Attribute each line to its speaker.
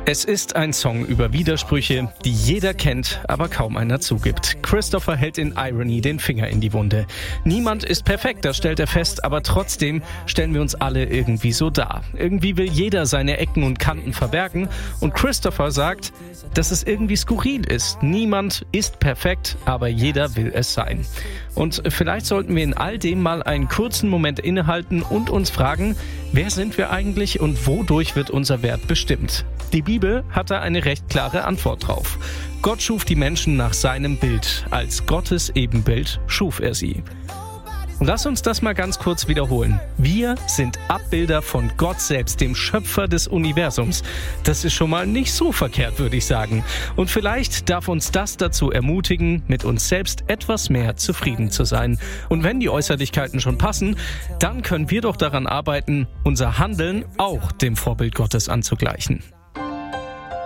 Speaker 1: Es ist ein Song über Widersprüche, die jeder kennt, aber kaum einer zugibt. Christopher hält in Irony den Finger in die Wunde. Niemand ist perfekt, das stellt er fest, aber trotzdem stellen wir uns alle irgendwie so dar. Irgendwie will jeder seine Ecken und Kanten verbergen und Christopher sagt, dass es irgendwie skurril ist. Niemand ist perfekt, aber jeder will es sein. Und vielleicht sollten wir in all dem mal einen kurzen Moment innehalten und uns fragen, wer sind wir eigentlich und wodurch wird unser Wert bestimmt? Die Bibel hat da eine recht klare Antwort drauf. Gott schuf die Menschen nach seinem Bild. Als Gottes Ebenbild schuf er sie. Lass uns das mal ganz kurz wiederholen. Wir sind Abbilder von Gott selbst, dem Schöpfer des Universums. Das ist schon mal nicht so verkehrt, würde ich sagen. Und vielleicht darf uns das dazu ermutigen, mit uns selbst etwas mehr zufrieden zu sein. Und wenn die Äußerlichkeiten schon passen, dann können wir doch daran arbeiten, unser Handeln auch dem Vorbild Gottes anzugleichen.